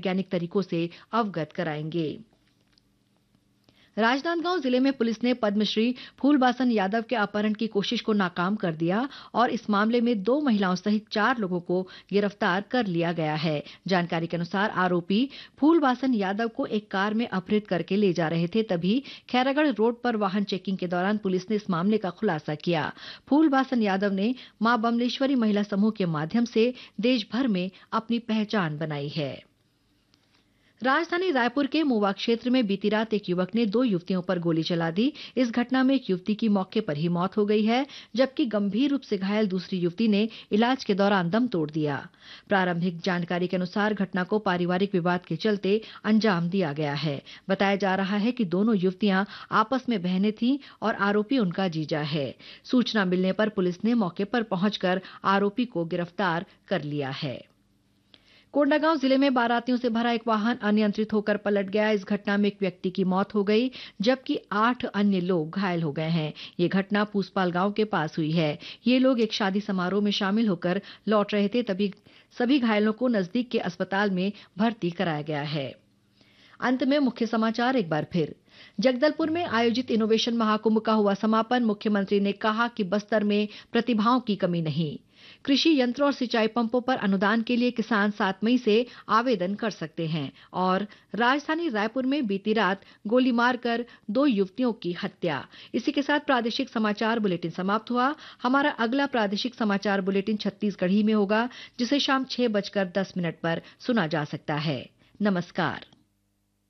वैज्ञानिक तरीकों से अवगत कराएंगे। राजनांदगांव जिले में पुलिस ने पद्मश्री फूलबासन यादव के अपहरण की कोशिश को नाकाम कर दिया और इस मामले में 2 महिलाओं सहित 4 लोगों को गिरफ्तार कर लिया गया है। जानकारी के अनुसार आरोपी फूलबासन यादव को एक कार में अपहृत करके ले जा रहे थे, तभी खैरागढ़ रोड पर वाहन चेकिंग के दौरान पुलिस ने इस मामले का खुलासा किया। फूलबासन यादव ने मां बमलेश्वरी महिला समूह के माध्यम से देश भर में अपनी पहचान बनाई है। राजधानी रायपुर के मोवा क्षेत्र में बीती रात एक युवक ने 2 युवतियों पर गोली चला दी। इस घटना में एक युवती की मौके पर ही मौत हो गई है, जबकि गंभीर रूप से घायल दूसरी युवती ने इलाज के दौरान दम तोड़ दिया। प्रारंभिक जानकारी के अनुसार घटना को पारिवारिक विवाद के चलते अंजाम दिया गया है। बताया जा रहा है कि दोनों युवतियां आपस में बहनें थीं और आरोपी उनका जीजा है। सूचना मिलने पर पुलिस ने मौके पर पहुंचकर आरोपी को गिरफ्तार कर लिया है। कोंडागांव जिले में बारातियों से भरा एक वाहन अनियंत्रित होकर पलट गया। इस घटना में एक व्यक्ति की मौत हो गई, जबकि 8 अन्य लोग घायल हो गए हैं। ये घटना पूसपाल गांव के पास हुई है। ये लोग एक शादी समारोह में शामिल होकर लौट रहे थे, तभी सभी घायलों को नजदीक के अस्पताल में भर्ती कराया गया है। अंत में मुख्य समाचार एक बार फिर। जगदलपुर में आयोजित इनोवेशन महाकुंभ का हुआ समापन। मुख्यमंत्री ने कहा कि बस्तर में प्रतिभाओं की कमी नहीं। कृषि यंत्रों और सिंचाई पंपों पर अनुदान के लिए किसान 7 मई से आवेदन कर सकते हैं। और राजधानी रायपुर में बीती रात गोली मारकर 2 युवतियों की हत्या। इसी के साथ प्रादेशिक समाचार बुलेटिन समाप्त हुआ। हमारा अगला प्रादेशिक समाचार बुलेटिन छत्तीसगढ़ी में होगा, जिसे शाम 6:10 पर सुना जा सकता है। नमस्कार।